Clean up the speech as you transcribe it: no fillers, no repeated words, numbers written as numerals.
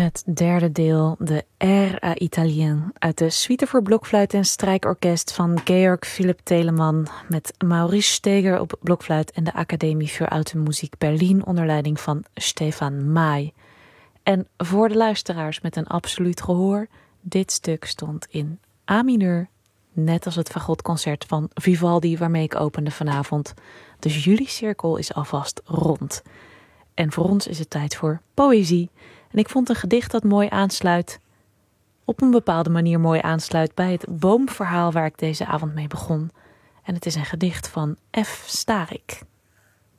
Het derde deel, de Air à Italien, uit de suite voor blokfluit en strijkorkest van Georg Philipp Telemann met Maurice Steger op blokfluit en de Academie für Alte Musik Berlin onder leiding van Stefan May. En voor de luisteraars met een absoluut gehoor, dit stuk stond in A mineur, net als het fagotconcert van Vivaldi waarmee ik opende vanavond. Dus jullie cirkel is alvast rond. En voor ons is het tijd voor poëzie. En ik vond een gedicht dat mooi aansluit, op een bepaalde manier mooi aansluit bij het boomverhaal waar ik deze avond mee begon. En het is een gedicht van F. Starik.